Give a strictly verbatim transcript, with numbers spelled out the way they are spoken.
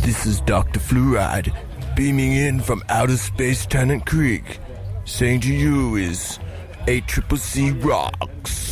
This is Doctor Fluoride, beaming in from outer space Tennant Creek. Saying to you is A Triple C rocks.